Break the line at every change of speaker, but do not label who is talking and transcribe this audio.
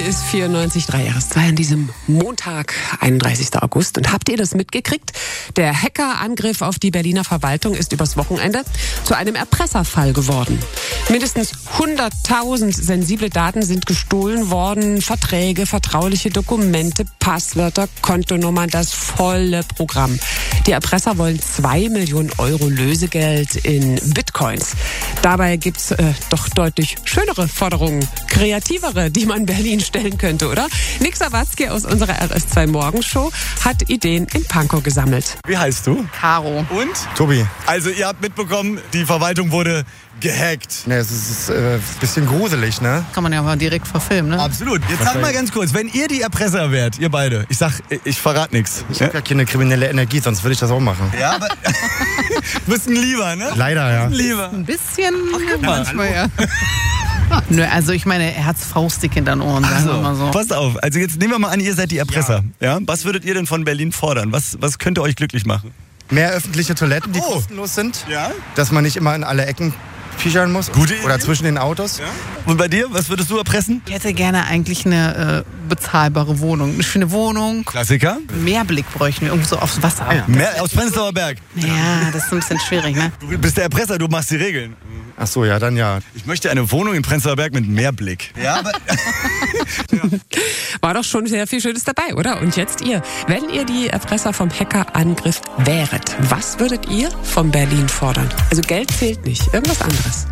Hier ist 94.3 RS2 an diesem Montag, 31. August. Und habt ihr das mitgekriegt? Der Hackerangriff auf die Berliner Verwaltung ist übers Wochenende zu einem Erpresserfall geworden. Mindestens 100.000 sensible Daten sind gestohlen worden. Verträge, vertrauliche Dokumente, Passwörter, Kontonummern, das volle Programm. Die Erpresser wollen 2 Millionen Euro Lösegeld in Bitcoins. Dabei gibt's doch deutlich schönere Forderungen, kreativere, die man Berlin stellen könnte, oder? Nick Sawatzki aus unserer RS2 Morgenshow hat Ideen in Pankow gesammelt.
Wie heißt du?
Caro.
Und?
Tobi.
Also ihr habt mitbekommen, die Verwaltung wurde gehackt.
Ne, es ist ein bisschen gruselig, ne?
Kann man ja mal direkt verfilmen, ne?
Absolut. Jetzt sag mal ganz kurz, wenn ihr die Erpresser wärt, ihr beide, ich verrate nichts.
Ich habe ja keine kriminelle Energie, sonst würde ich das auch machen.
Ja, aber du bist ein Lieber, ne?
Leider, ja.
Lieber.
Ein bisschen
guck mal.
manchmal, ja. Nö, also ich meine, er hat's faustig in den Ohren, sagen wir mal so.
Passt auf, also jetzt nehmen wir mal an, ihr seid die Erpresser. Ja. Was würdet ihr denn von Berlin fordern? Was könnte euch glücklich machen?
Mehr öffentliche Toiletten, die kostenlos sind.
Ja.
Dass man nicht immer in alle Ecken pischern muss.
Gute Idee.
Oder zwischen den Autos.
Ja. Und bei dir, was würdest du erpressen?
Ich hätte gerne eigentlich eine bezahlbare Wohnung. Eine schöne Wohnung.
Klassiker.
Mehrblick bräuchten wir, irgendwo so aufs Wasser.
Ja.
Mehr aus Prenzlauer Berg.
Ja, das ist ein bisschen schwierig, ne?
Du bist der Erpresser, du machst die Regeln.
Ach so, ja, dann ja.
Ich möchte eine Wohnung in Prenzlauer Berg mit Meerblick. Ja, aber
War doch schon sehr viel Schönes dabei, oder? Und jetzt ihr. Wenn ihr die Erpresser vom Hackerangriff wäret, was würdet ihr von Berlin fordern? Also Geld zählt nicht, irgendwas anderes.